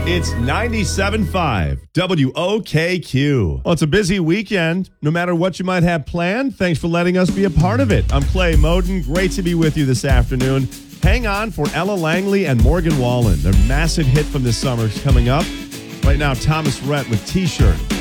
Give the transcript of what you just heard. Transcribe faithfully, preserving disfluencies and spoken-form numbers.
It's ninety-seven point five W O K Q. Well, it's a busy weekend. No matter what you might have planned, thanks for letting us be a part of it. I'm Clay Moden. Great to be with you this afternoon. Hang on for Ella Langley and Morgan Wallen. Their massive hit from this summer is coming up. Right now, Thomas Rhett with T-Shirt.